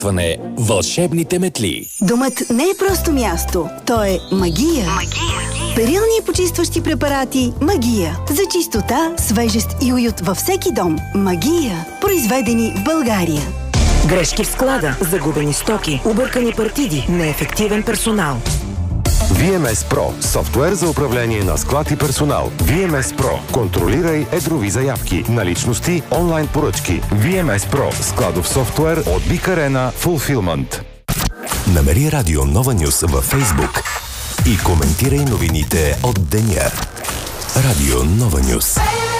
Вълшебните метли. Домът не е просто място, то е магия. Перилни и почистващи препарати Магия. За чистота, свежест и уют във всеки дом. Магия. Произведени в България. Грешки в склада, загубени стоки, объркани партиди, неефективен персонал. VMS Pro – софтуер за управление на склад и персонал. VMS Pro – контролирай едрови заявки, наличности, онлайн поръчки. VMS Pro – складов софтуер от Big Arena Fulfillment. Намери Радио Нова Нюс във Фейсбук и коментирай новините от деня. Радио Нова Нюс.